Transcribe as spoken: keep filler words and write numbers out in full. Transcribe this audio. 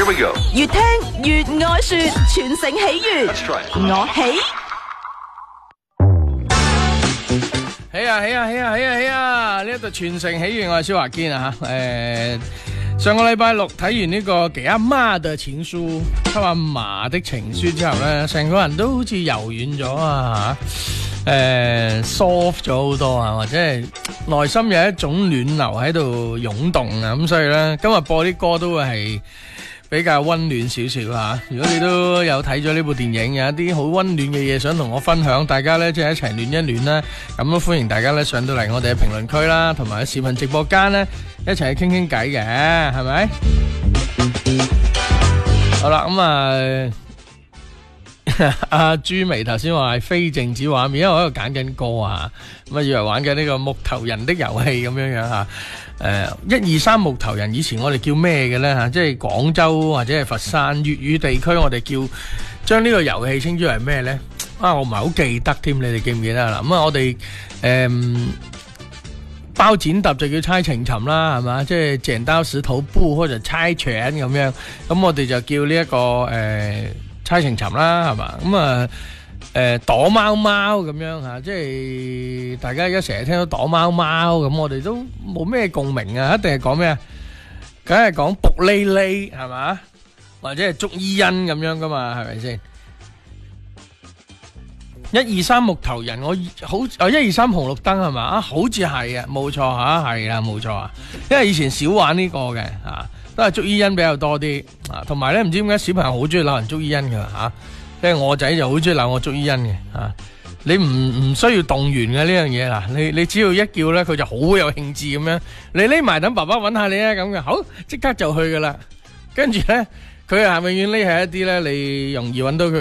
Here we go。 越聽越愛說，全城喜悅。 Let's try。 我喜。 喜啊喜啊喜啊喜啊喜啊！呢一度全城喜悅，我係蕭華堅啊吓。誒，上個禮拜六睇完呢個給阿媽的情書，給阿嫲的情書之後咧，成個人都好似柔軟咗啊吓，誒 soft 咗好多啊，或者係內心有一種暖流喺度湧動啊，咁所以咧今日播啲歌都會係比較溫暖少少吓。如果你都有睇咗呢部電影，有一啲好溫暖嘅嘢想同我分享，大家咧即係一齊暖一暖啦。咁都歡迎大家咧上到嚟我哋嘅評論區啦，同埋喺視頻直播間咧一齊去傾傾偈嘅，係咪？好啦，咁啊。阿朱眉頭先話係非靜止畫面，因為我喺度揀緊歌啊，咁啊以為玩緊呢個木頭人的遊戲咁樣樣吓。誒，一二三木頭人，以前我哋叫咩嘅咧吓？即係廣州或者係佛山粵語地區，我哋叫將呢個遊戲稱之為咩咧？啊，我唔係好記得添，你哋記唔記得啊？咁啊，我哋誒包剪揼就叫猜情尋啦，係嘛？即係剪刀石頭布或者猜拳咁樣，咁我哋就叫呢一個誒。猜情尋啦，係嘛？咁啊，誒躲貓貓咁樣吓，即係大家而家成日聽到躲貓貓咁，我哋都冇咩共鳴啊！一定係講咩啊？梗係講卜哩哩係嘛？或者係捉伊人咁樣噶嘛？係咪先？一二三木頭人，我好啊！一二三紅綠燈係嘛？啊，好似係啊，冇錯吓，係啦，冇錯啊！因為以前少玩呢個嘅吓。都係捉伊人比較多啲啊，同埋咧唔知點解小朋友好中意鬧人捉伊人噶吓，即係我仔就好中意鬧我捉伊人嘅吓。你唔唔需要動員嘅呢樣嘢啦，你你只要一叫咧，佢就好有興致咁樣，你匿埋等爸爸揾下你啊咁嘅，好即刻就去噶啦。跟住咧，佢係永遠匿喺一啲咧你容易揾到佢